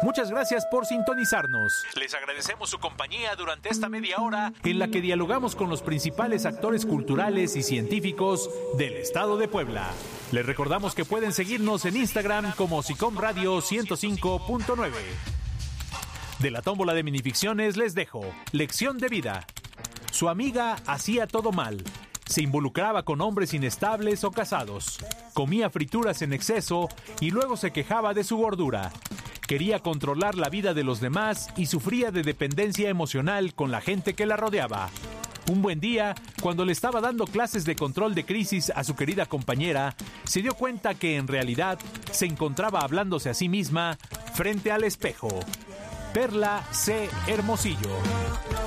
Muchas gracias por sintonizarnos. Les agradecemos su compañía durante esta media hora en la que dialogamos con los principales actores culturales y científicos del estado de Puebla. Les recordamos que pueden seguirnos en Instagram como SICOM Radio 105.9. De la tómbola de minificciones les dejo Lección de Vida. Su amiga hacía todo mal. Se involucraba con hombres inestables o casados. Comía frituras en exceso y luego se quejaba de su gordura. Quería controlar la vida de los demás y sufría de dependencia emocional con la gente que la rodeaba. Un buen día, cuando le estaba dando clases de control de crisis a su querida compañera, se dio cuenta que en realidad se encontraba hablándose a sí misma frente al espejo. Perla C. Hermosillo.